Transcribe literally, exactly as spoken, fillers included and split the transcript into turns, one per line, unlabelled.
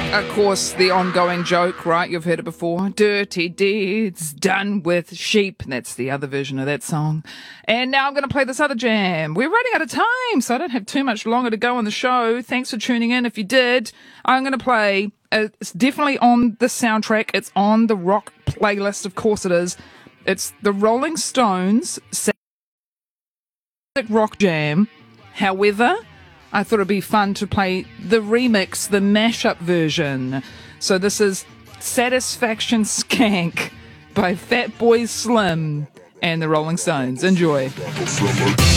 Of course, the ongoing joke, right? You've heard it before. Dirty deeds done with sheep. That's the other version of that song. And now I'm going to play this other jam. We're running out of time, so I don't have too much longer to go on the show. Thanks for tuning in. If you did, I'm going to play. Uh, it's definitely on the soundtrack. It's on the rock playlist. Of course it is. It's the Rolling Stones rock jam. However, I thought it'd be fun to play the remix, the mashup version. So this is Satisfaction Skank by Fatboy Slim and the Rolling Stones. Enjoy.